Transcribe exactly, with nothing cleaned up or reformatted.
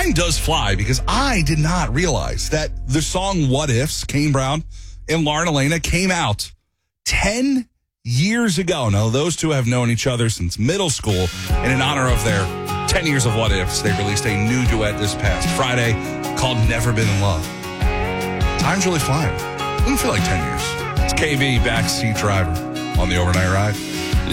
time does fly because I did not realize that the song What Ifs, Kane Brown and Lauren Elena, came out ten years ago. Now, those two have known each other since middle school, and in honor of their ten years of What Ifs, they released a new duet this past Friday called Never Been in Love. Time's really flying. Doesn't feel like ten years. It's K V, Backseat Driver on the Overnight Ride.